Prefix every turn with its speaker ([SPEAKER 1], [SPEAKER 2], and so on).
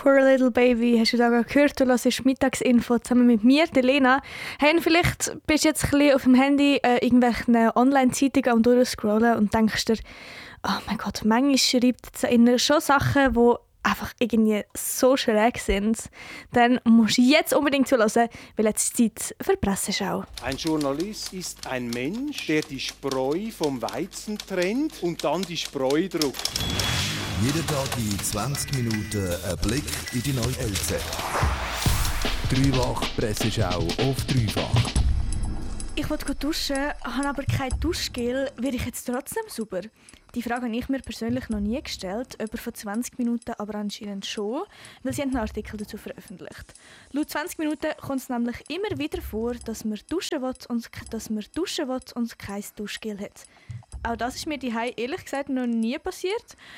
[SPEAKER 1] Poor Little Baby, hast du da gehört? Du hörst Mittagsinfo zusammen mit mir, der Lena. Hey, und vielleicht bist du jetzt ein bisschen auf dem Handy irgendwelchen Online-Zeitungen am durchscrollen und denkst dir, oh mein Gott, manchmal schreibt es in schon Sachen, die einfach irgendwie so schräg sind. Dann musst du jetzt unbedingt zuhören, weil jetzt ist Zeit für die Presseschau.
[SPEAKER 2] Ein Journalist ist ein Mensch, der die Spreu vom Weizen trennt und dann die Spreu druckt.
[SPEAKER 3] Jeden Tag in 20 Minuten ein Blick in die neue LZ. Dreifach Presseschau auf Dreifach.
[SPEAKER 1] Ich wollte duschen, habe aber kein Duschgel. Werde ich jetzt trotzdem sauber? Die Frage habe ich mir persönlich noch nie gestellt, über von 20 Minuten aber anscheinend schon, weil sie einen Artikel dazu veröffentlicht. Laut 20 Minuten kommt es nämlich immer wieder vor, dass man duschen will und kein Duschgel hat. Auch das ist mir daheim ehrlich gesagt noch nie passiert.